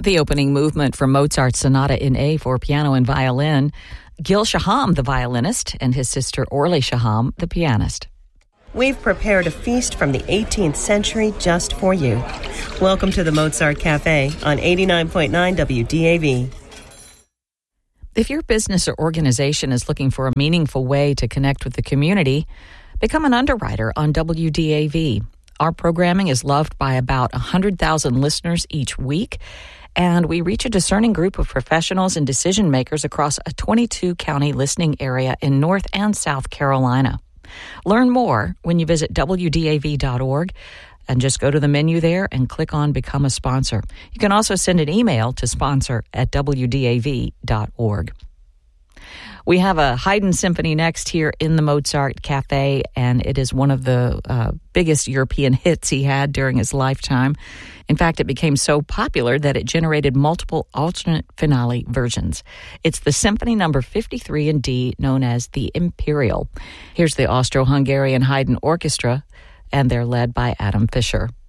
The opening movement from Mozart's Sonata in A for piano and violin, Gil Shaham, the violinist, and his sister Orly Shaham, the pianist. We've prepared a feast from the 18th century just for you. Welcome to the Mozart Cafe on 89.9 WDAV. If your business or organization is looking for a meaningful way to connect with the community, become an underwriter on WDAV. Our programming is loved by about 100,000 listeners each week, and we reach a discerning group of professionals and decision makers across a 22-county listening area in North and South Carolina. Learn more when you visit WDAV.org and just go to the menu there and click on Become a Sponsor. You can also send an email to sponsor@WDAV.org. We have a Haydn symphony next here in the Mozart Cafe, and it is one of the biggest European hits he had during his lifetime. In fact, it became so popular that it generated multiple alternate finale versions. It's the Symphony Number 53 in D, known as the Imperial. Here's the Austro-Hungarian Haydn Orchestra, and they're led by Adam Fischer.